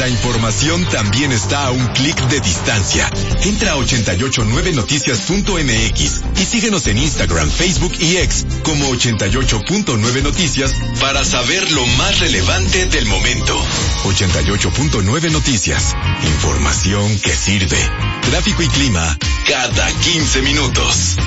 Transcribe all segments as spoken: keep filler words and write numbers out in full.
La información también está a un clic de distancia. Entra a ochenta y ocho nueve noticias punto m x y síguenos en Instagram, Facebook y X como ochenta y ocho punto nueve noticias para saber lo más relevante del momento. ochenta y ocho punto nueve Noticias. Información que sirve. Tráfico y clima cada quince minutos.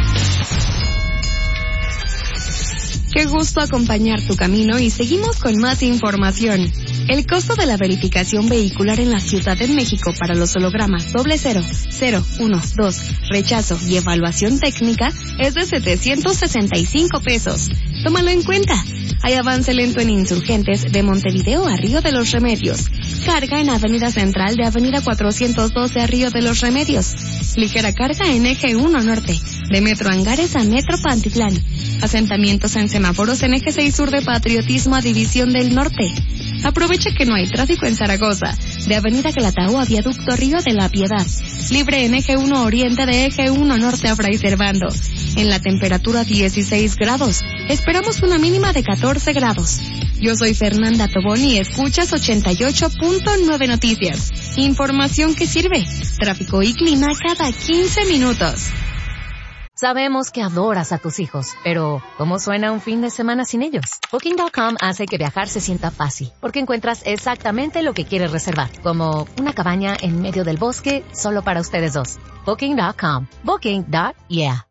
Qué gusto acompañar tu camino y seguimos con más información. El costo de la verificación vehicular en la Ciudad de México para los hologramas doble cero, cero, uno, dos, rechazo y evaluación técnica es de setecientos sesenta y cinco pesos. Tómalo en cuenta. Hay avance lento en Insurgentes de Montevideo a Río de los Remedios. Carga en Avenida Central de Avenida cuatrocientos doce a Río de los Remedios. Ligera carga en Eje uno Norte, de Metro Angares a Metro Pantitlán. Asentamientos en semáforos en Eje seis Sur de Patriotismo a División del Norte. Aprovecha que no hay tráfico en Zaragoza, de Avenida Calatao a Viaducto Río de la Piedad. Libre en Eje uno Oriente de Eje uno Norte a Fray Servando. En la temperatura dieciséis grados. Esperamos una mínima de catorce grados. Yo soy Fernanda Tobón y escuchas ochenta y ocho punto nueve Noticias. Información que sirve. Tráfico y clima cada quince minutos. Sabemos que adoras a tus hijos, pero ¿cómo suena un fin de semana sin ellos? Booking punto com hace que viajar se sienta fácil, porque encuentras exactamente lo que quieres reservar, como una cabaña en medio del bosque solo para ustedes dos. Booking punto com. Booking. Yeah.